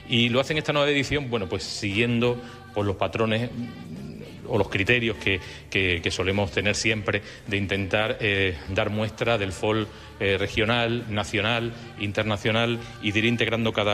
Y lo hacen esta nueva edición, bueno, pues siguiendo por los patrones o los criterios que solemos tener siempre de intentar dar muestra del folk regional, nacional, internacional y de ir integrando cada